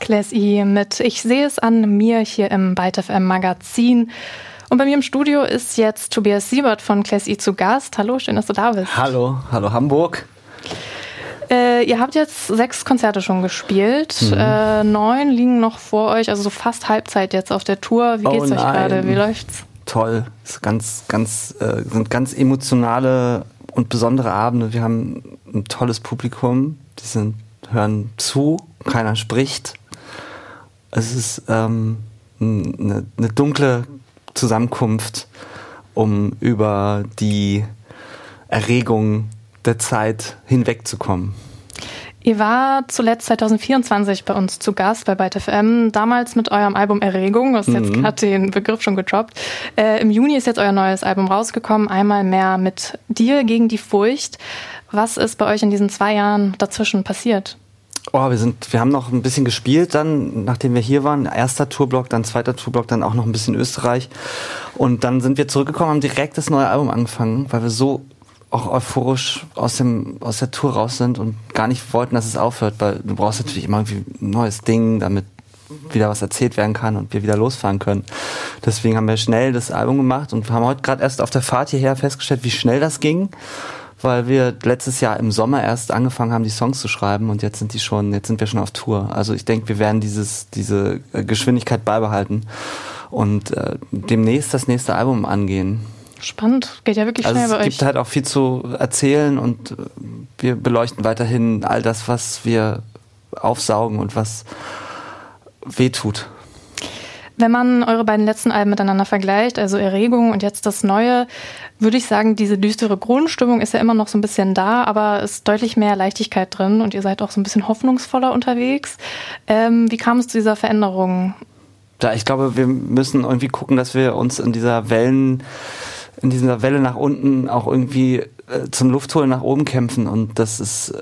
Class-E mit Ich sehe es an mir hier im Byte FM Magazin. Und bei mir im Studio ist jetzt Tobias Siebert von Class-E zu Gast. Hallo, schön, dass du da bist. Hallo Hamburg. Ihr habt jetzt 6 Konzerte schon gespielt. 9 liegen noch vor euch, also so fast Halbzeit jetzt auf der Tour. Wie geht's euch gerade? Wie läuft's? Toll. Es sind ganz emotionale und besondere Abende. Wir haben ein tolles Publikum. Die hören zu, keiner spricht. Es ist eine dunkle Zusammenkunft, um über die Erregung der Zeit hinwegzukommen. Ihr war zuletzt 2024 bei uns zu Gast bei Byte FM, damals mit eurem Album Erregung, du hast jetzt gerade den Begriff schon gedroppt. Im Juni ist jetzt euer neues Album rausgekommen, einmal mehr mit dir gegen die Furcht. Was ist bei euch in diesen 2 Jahren dazwischen passiert? Wir haben noch ein bisschen gespielt dann, nachdem wir hier waren. Erster Tourblock, dann zweiter Tourblock, dann auch noch ein bisschen Österreich. Und dann sind wir zurückgekommen, haben direkt das neue Album angefangen, weil wir so auch euphorisch aus der Tour raus sind und gar nicht wollten, dass es aufhört, weil du brauchst natürlich immer irgendwie ein neues Ding, damit wieder was erzählt werden kann und wir wieder losfahren können. Deswegen haben wir schnell das Album gemacht und haben heute gerade erst auf der Fahrt hierher festgestellt, wie schnell das ging, weil wir letztes Jahr im Sommer erst angefangen haben, die Songs zu schreiben und jetzt sind wir schon auf Tour. Also ich denke, wir werden diese Geschwindigkeit beibehalten und demnächst das nächste Album angehen. Spannend, geht ja wirklich schnell bei euch. Es gibt halt auch viel zu erzählen und wir beleuchten weiterhin all das, was wir aufsaugen und was wehtut. Wenn man eure beiden letzten Alben miteinander vergleicht, also Erregung und jetzt das Neue, würde ich sagen, diese düstere Grundstimmung ist ja immer noch so ein bisschen da, aber es ist deutlich mehr Leichtigkeit drin und ihr seid auch so ein bisschen hoffnungsvoller unterwegs. Wie kam es zu dieser Veränderung? Ja, ich glaube, wir müssen irgendwie gucken, dass wir uns in dieser Welle nach unten auch irgendwie zum Luftholen nach oben kämpfen und das ist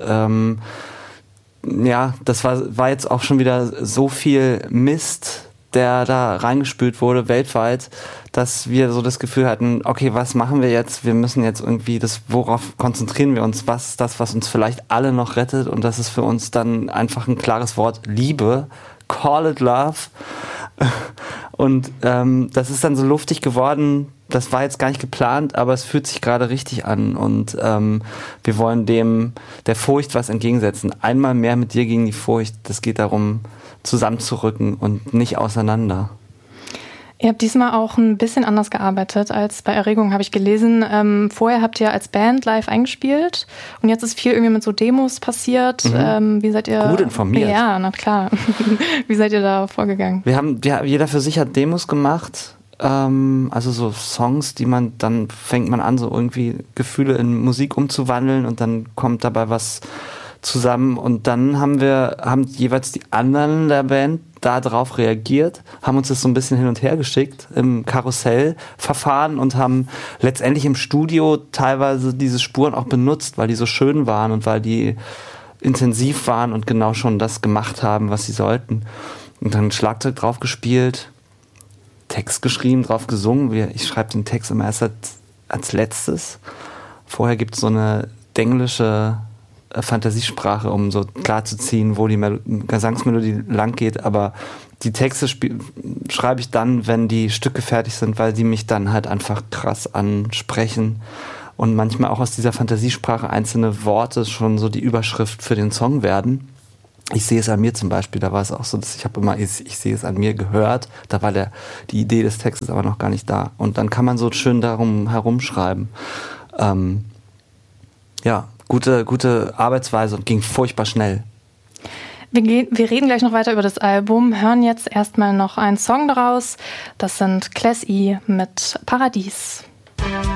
das war jetzt auch schon wieder so viel Mist, der da reingespült wurde weltweit, dass wir so das Gefühl hatten, okay, was machen wir jetzt? Wir müssen jetzt irgendwie worauf konzentrieren wir uns? Was ist das, was uns vielleicht alle noch rettet? Und das ist für uns dann einfach ein klares Wort: Liebe. Call it love. Und das ist dann so luftig geworden. Das war jetzt gar nicht geplant, aber es fühlt sich gerade richtig an und wir wollen der Furcht was entgegensetzen. Einmal mehr mit dir gegen die Furcht. Das geht darum, zusammenzurücken und nicht auseinander. Ihr habt diesmal auch ein bisschen anders gearbeitet als bei Erregung, habe ich gelesen. Vorher habt ihr als Band live eingespielt und jetzt ist viel irgendwie mit so Demos passiert. Wie seid ihr? Gut informiert. Ja, na klar. Wie seid ihr da vorgegangen? Jeder für sich hat Demos gemacht. Also so Songs, dann fängt man an, so irgendwie Gefühle in Musik umzuwandeln und dann kommt dabei was zusammen und dann haben jeweils die anderen der Band da drauf reagiert, haben uns das so ein bisschen hin und her geschickt im Karussellverfahren und haben letztendlich im Studio teilweise diese Spuren auch benutzt, weil die so schön waren und weil die intensiv waren und genau schon das gemacht haben, was sie sollten. Und dann Schlagzeug drauf gespielt, Text geschrieben, drauf gesungen. Ich schreibe den Text immer erst als letztes. Vorher gibt es so eine englische Fantasiesprache, um so klar zu ziehen, wo die Gesangsmelodie lang geht, aber die Texte schreibe ich dann, wenn die Stücke fertig sind, weil die mich dann halt einfach krass ansprechen und manchmal auch aus dieser Fantasiesprache einzelne Worte schon so die Überschrift für den Song werden. Ich sehe es an mir zum Beispiel, da war es auch so, dass ich habe immer ich sehe es an mir gehört, da war die Idee des Textes aber noch gar nicht da und dann kann man so schön darum herumschreiben. Gute Arbeitsweise und ging furchtbar schnell. Wir reden gleich noch weiter über das Album, hören jetzt erstmal noch einen Song daraus. Das sind Class-E mit Paradies.